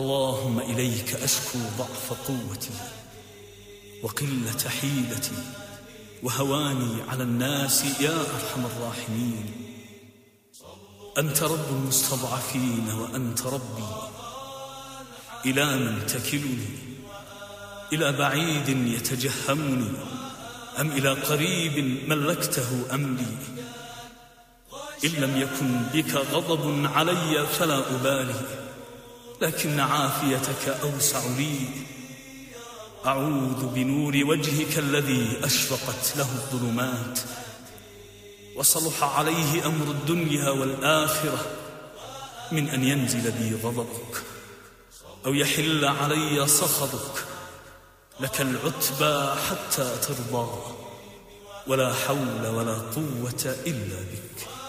اللهم إليك أشكو ضعف قوتي وقلة حيلتي وهواني على الناس يا أرحم الراحمين. أنت رب المستضعفين وأنت ربي، إلى من تكلني؟ إلى بعيد يتجهمني أم إلى قريب ملكته أمري؟ إن لم يكن بك غضب علي فلا أبالي، لكن عافيتك أوسع لي. أعوذ بنور وجهك الذي أشرقت له الظلمات وصلح عليه أمر الدنيا والآخرة من أن ينزل بي غضبك أو يحل علي سخطك. لك العتبى حتى ترضى، ولا حول ولا قوة إلا بك.